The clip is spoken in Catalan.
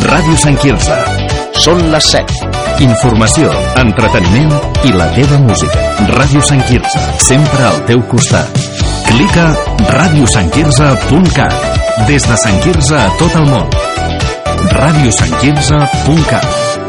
Ràdio Sant Quirze. Són les 7. Informació, entreteniment i la teva música. Ràdio Sant Quirze, sempre al teu costat. Clica radiosantquirze.cat. Des de Sant Quirze a tot el món. radiosantquirze.cat.